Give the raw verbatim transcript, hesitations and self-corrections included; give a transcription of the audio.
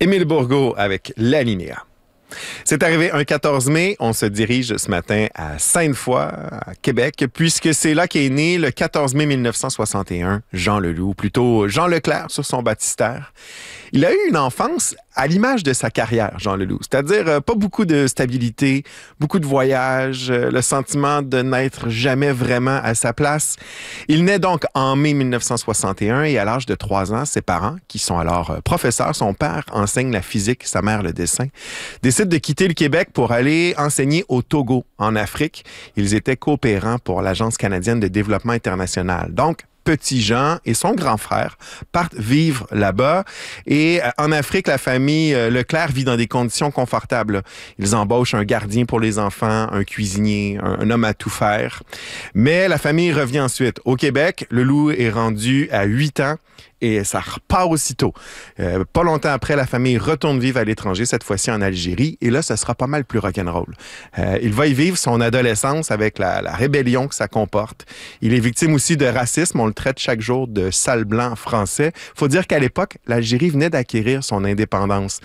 Émile Bourgault avec l'Alinéa. C'est arrivé un quatorze mai, on se dirige ce matin à Sainte-Foy, à Québec, puisque c'est là qu'est né le quatorze mai mille neuf cent soixante et un, Jean Leloup, ou plutôt Jean Leclerc sur son baptistère. Il a eu une enfance à l'image de sa carrière, Jean Leloup, c'est-à-dire euh, pas beaucoup de stabilité, beaucoup de voyages, euh, le sentiment de n'être jamais vraiment à sa place. Il naît donc en mai mille neuf cent soixante et un et à l'âge de trois ans, ses parents, qui sont alors euh, professeurs, son père enseigne la physique, sa mère le dessin, décident de quitter le Québec pour aller enseigner au Togo, en Afrique. Ils étaient coopérants pour l'Agence canadienne de développement international. Donc, petit Jean et son grand frère partent vivre là-bas. Et en Afrique, la famille Leclerc vit dans des conditions confortables. Ils embauchent un gardien pour les enfants, un cuisinier, un, un homme à tout faire. Mais la famille revient ensuite au Québec. Leloup est rendu à huit ans. Et ça repart aussitôt. Euh, pas longtemps après, la famille retourne vivre à l'étranger, cette fois-ci en Algérie. Et là, ce sera pas mal plus rock'n'roll. Euh, il va y vivre son adolescence avec la, la rébellion que ça comporte. Il est victime aussi de racisme. On le traite chaque jour de sale blanc français. Faut dire qu'à l'époque, l'Algérie venait d'acquérir son indépendance.